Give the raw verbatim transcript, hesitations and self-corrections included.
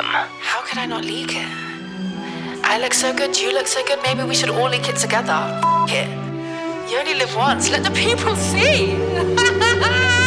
them. How could I not leak it? I look so good, you look so good, maybe we should all leak it together. F it. You only live once, let the people see.